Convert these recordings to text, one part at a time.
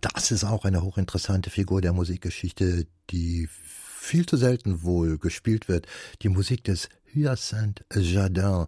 Das ist auch eine hochinteressante Figur der Musikgeschichte, die viel zu selten wohl gespielt wird. Die Musik des Hyacinthe Jardin,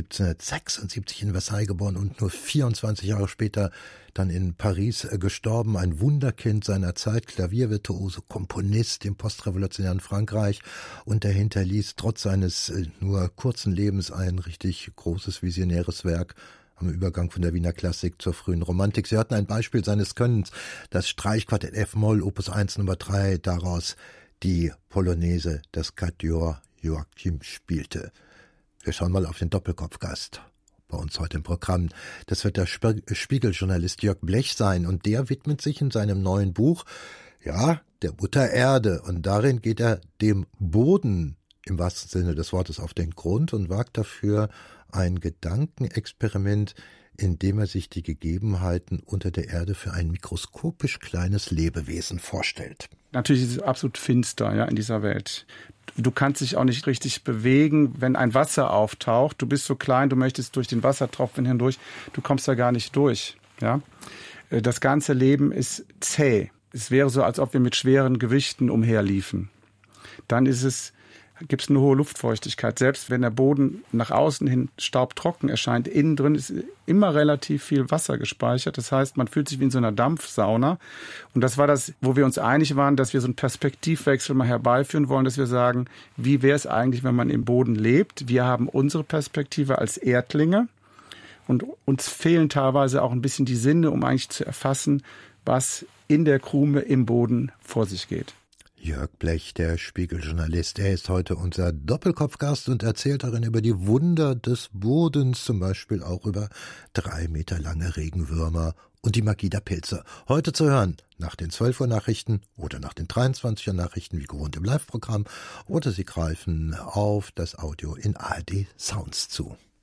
1776 in Versailles geboren und nur 24 Jahre später dann in Paris gestorben. Ein Wunderkind seiner Zeit, Klaviervirtuose, Komponist im postrevolutionären Frankreich, und er hinterließ trotz seines nur kurzen Lebens ein richtig großes visionäres Werk am Übergang von der Wiener Klassik zur frühen Romantik. Sie hatten ein Beispiel seines Könnens, das Streichquartett F-Moll, Opus 1 Nummer 3, daraus die Polonaise, das Quatuor Joachim spielte. Wir schauen mal auf den Doppelkopfgast bei uns heute im Programm. Das wird der Spiegeljournalist Jörg Blech sein, und der widmet sich in seinem neuen Buch, ja, der Mutter Erde, und darin geht er dem Boden im wahrsten Sinne des Wortes auf den Grund und wagt dafür ein Gedankenexperiment, in dem er sich die Gegebenheiten unter der Erde für ein mikroskopisch kleines Lebewesen vorstellt. Natürlich ist es absolut finster, ja, in dieser Welt. Du kannst dich auch nicht richtig bewegen, wenn ein Wasser auftaucht. Du bist so klein, du möchtest durch den Wassertropfen hindurch, du kommst da gar nicht durch. Ja? Das ganze Leben ist zäh. Es wäre so, als ob wir mit schweren Gewichten umherliefen. Dann gibt es eine hohe Luftfeuchtigkeit. Selbst wenn der Boden nach außen hin staubtrocken erscheint, innen drin ist immer relativ viel Wasser gespeichert. Das heißt, man fühlt sich wie in so einer Dampfsauna. Und das war das, wo wir uns einig waren, dass wir so einen Perspektivwechsel mal herbeiführen wollen, dass wir sagen, wie wäre es eigentlich, wenn man im Boden lebt? Wir haben unsere Perspektive als Erdlinge, und uns fehlen teilweise auch ein bisschen die Sinne, um eigentlich zu erfassen, was in der Krume im Boden vor sich geht. Jörg Blech, der Spiegeljournalist, er ist heute unser Doppelkopfgast und erzählt darin über die Wunder des Bodens, zum Beispiel auch über 3 Meter lange Regenwürmer und die Magie der Pilze. Heute zu hören nach den 12 Uhr Nachrichten oder nach den 23 Uhr Nachrichten, wie gewohnt im Live-Programm, oder Sie greifen auf das Audio in ARD Sounds zu.